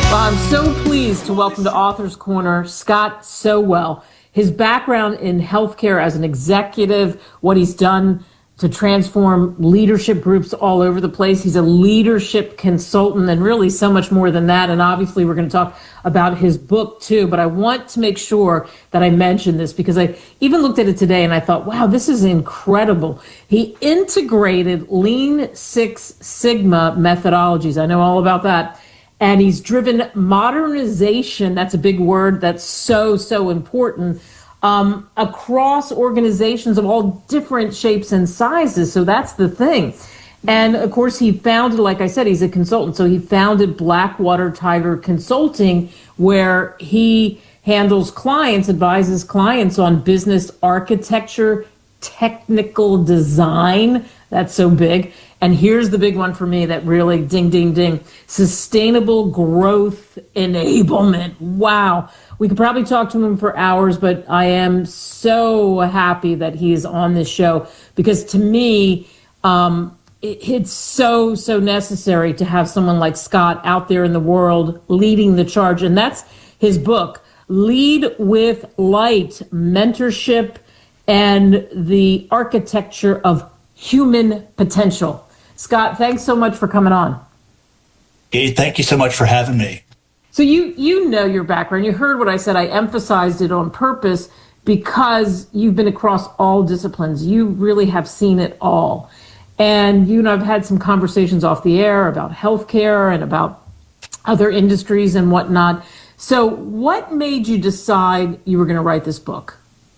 Well, I'm so pleased to welcome to Author's Corner Scott Sowell. His background in healthcare as an executive, what he's done to transform leadership groups all over the place. He's a leadership consultant and really so much more than that. And obviously we're going to talk about his book too, but I want to make sure that I mention this because I even looked at it today and I thought, wow, this is incredible. He integrated Lean Six Sigma methodologies. I know all about that. And he's driven modernization, that's a big word that's so important, across organizations of all different shapes and sizes. So that's the thing. And of course, he founded, like I said, he's a consultant. So he founded Blackwater Tiger Consulting, where he handles clients, advises clients on business architecture, technical design. That's so big. And here's the big one for me that really ding, ding, ding. Sustainable growth enablement. Wow. We could probably talk to him for hours, but I am so happy that he's on this show because to me, it's so necessary to have someone like Scott out there in the world leading the charge. And that's his book, Lead with Light, Mentorship and the Architecture of Human Potential. Scott, thanks so much for coming on. Hey, thank you so much for having me. So you know your background. You heard what I said. I emphasized it on purpose because you've been across all disciplines. You really have seen it all. And you and I've had some conversations off the air about healthcare and about other industries and whatnot. So what made you decide you were going to write this book?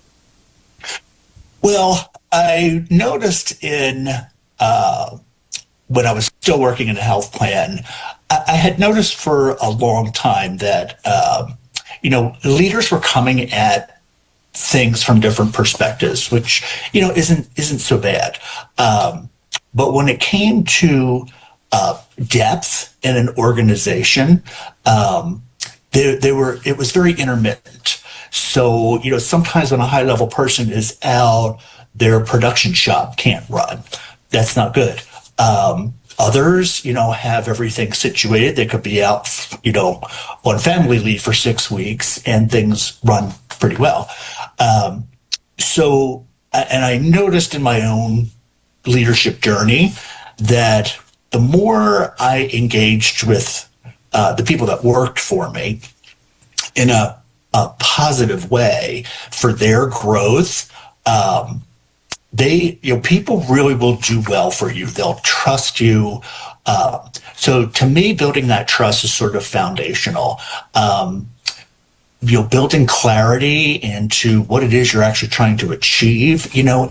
Well, I noticed when I was still working in a health plan, I had noticed for a long time that, leaders were coming at things from different perspectives, which, isn't so bad. But when it came to depth in an organization, it was very intermittent. So, sometimes when a high level person is out, their production shop can't run. That's not good. Others, have everything situated. They could be out, on family leave for 6 weeks and things run pretty well. And I noticed in my own leadership journey that the more I engaged with the people that worked for me in a positive way for their growth, people really will do well for you. They'll trust you. So to me, building that trust is sort of foundational. Building clarity into what it is you're actually trying to achieve,